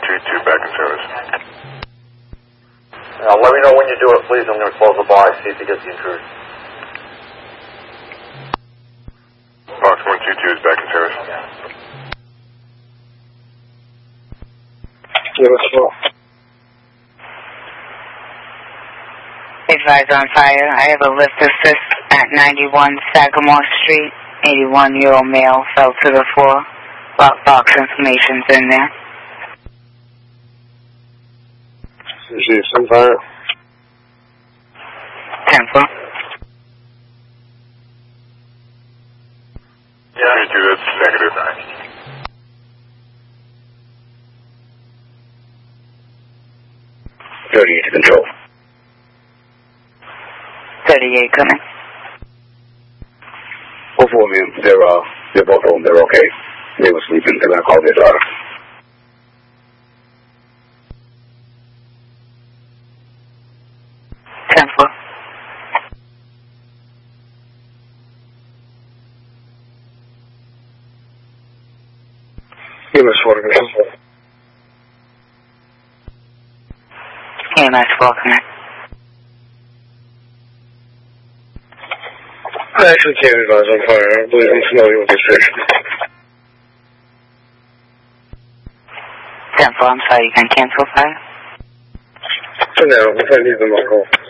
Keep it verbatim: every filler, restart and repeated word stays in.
two two back in service. Uh, let me know when you do it, please. I'm going to close the bar, see if you get the intruder. Box one two two is back in service. Unit four. Advise on fire. I have a lift assist at ninety-one Sagamore Street. eighty-one-year-old male fell to the floor. Lockbox information's in there. Is it some fire? ten four. Yeah, two two, that's negative. thirty-eight to control. thirty-eight coming. Both of them, they're, uh, they're both home, they're okay. They were sleeping, and I called their daughter. ten four. Unit four to control. E M S four coming. I actually can't advise on fire. I believe I'm familiar with this station. ten four, I'm sorry, you can cancel fire? For now, if I need them, I'll call.